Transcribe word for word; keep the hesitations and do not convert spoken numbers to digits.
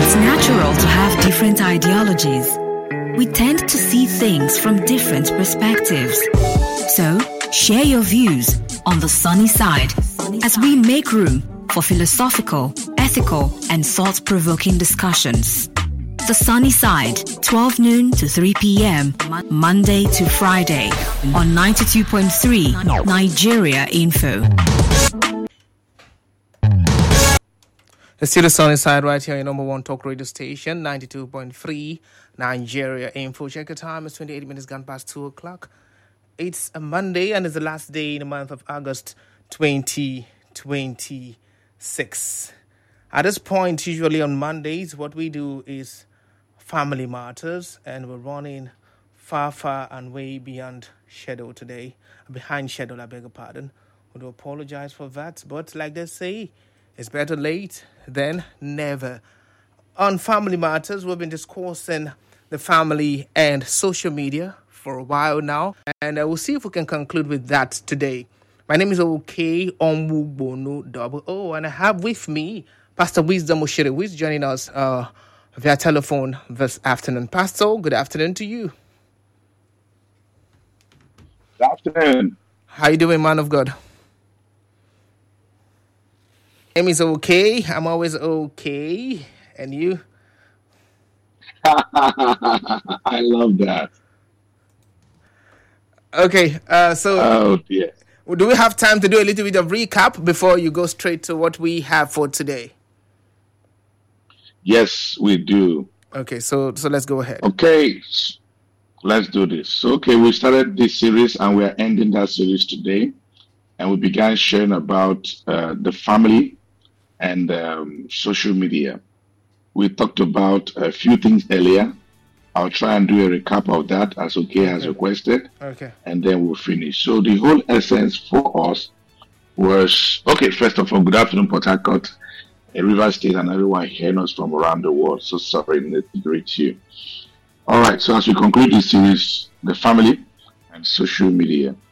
It's natural to have different ideologies. We tend to see things from different perspectives. So, share your views on the sunny side as we make room for philosophical, ethical, and thought-provoking discussions. The Sunny Side, twelve noon to three p.m., Monday to Friday, on ninety-two point three Nigeria Info. It's still the Sunny Side right here, your number one talk radio station, ninety-two point three Nigeria Info. Check your time, it's twenty-eight minutes gone past two o'clock. It's a Monday and it's the last day in the month of August twenty twenty-six. At this point, usually on Mondays, what we do is family matters, and we're running far, far and way beyond schedule today. Behind schedule, I beg your pardon. I do apologize for that, but like they say, it's better late than never. On Family Matters, we've been discussing the family and social media for a while now, and uh, we'll see if we can conclude with that today. My name is OK Onwubono Double O, and I have with me Pastor Wisdom Oshiri, who is joining us uh, via telephone this afternoon. Pastor, good afternoon to you. Good afternoon. How you doing, man of God? Name is okay. I'm always okay. And you? I love that. Okay. Uh, so, oh, dear. Do we have time to do a little bit of recap before you go straight to what we have for today? Yes, we do. Okay. So, so let's go ahead. Okay. Let's do this. So, okay, we started this series and we are ending that series today. And we began sharing about uh, the family and um, social media. We talked about a few things earlier. I'll try and do a recap of that as okay has requested. Okay. And then we'll finish. So the whole essence for us was, okay, first of all, good afternoon, Port Harcourt, River State, and everyone hearing us from around the world. So sorry to greet you. All right, so as we conclude this series, the family and social media.